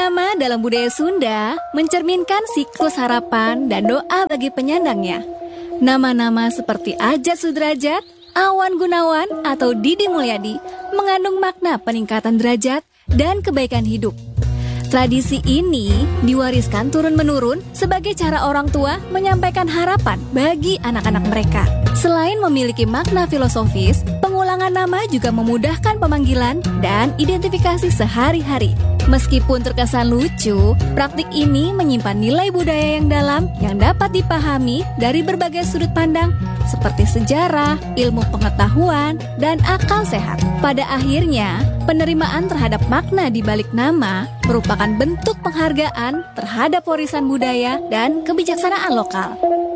Nama dalam budaya Sunda mencerminkan siklus harapan dan doa bagi penyandangnya. Nama-nama seperti Ajat Sudrajat, Awan Gunawan, atau Didi Mulyadi mengandung makna peningkatan derajat dan kebaikan hidup. Tradisi ini diwariskan turun-menurun sebagai cara orang tua menyampaikan harapan bagi anak-anak mereka. Selain memiliki makna filosofis, pengulangan nama juga memudahkan pemanggilan dan identifikasi sehari-hari. Meskipun terkesan lucu, praktik ini menyimpan nilai budaya yang dalam yang dapat dipahami dari berbagai sudut pandang seperti sejarah, ilmu pengetahuan, dan akal sehat. Pada akhirnya, penerimaan terhadap makna di balik nama merupakan bentuk penghargaan terhadap warisan budaya dan kebijaksanaan lokal.